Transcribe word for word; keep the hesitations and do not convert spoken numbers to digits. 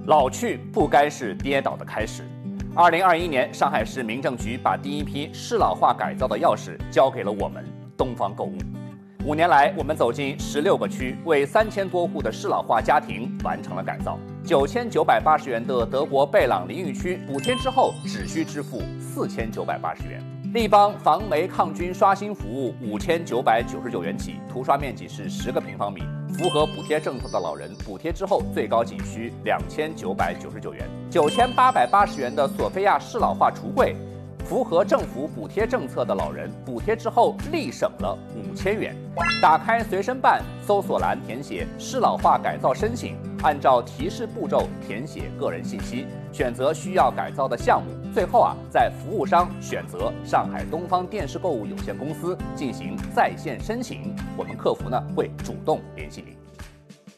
老去不该是跌倒的开始。二零二一年，上海市民政局把第一批适老化改造的钥匙交给了我们东方购物。五年来，我们走进十六个区，为三千多户的适老化家庭完成了改造。九千九百八十元的德国贝朗淋浴区，补贴之后只需支付四千九百八十元。立邦防霉抗菌刷新服务五千九百九十九元起，涂刷面积是十个平方米，符合补贴政策的老人，补贴之后最高仅需两千九百九十九元。九千八百八十元的索菲亚适老化橱柜，符合政府补贴政策的老人，补贴之后立省了五千元。打开随身办，搜索栏填写适老化改造申请，按照提示步骤填写个人信息，选择需要改造的项目。最后啊，在服务商选择上海东方电视购物有限公司进行在线申请，我们客服呢会主动联系您。